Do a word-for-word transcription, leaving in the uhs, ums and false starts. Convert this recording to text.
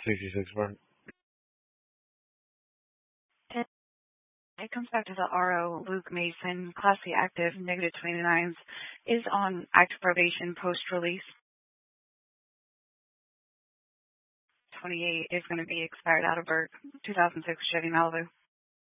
sixty-six Burn. And it comes back to the R O, Luke Mason, Class C active, negative twenty-nines, is on active probation post-release. twenty-eight is going to be expired out of Burke, two thousand six Chevy Malibu.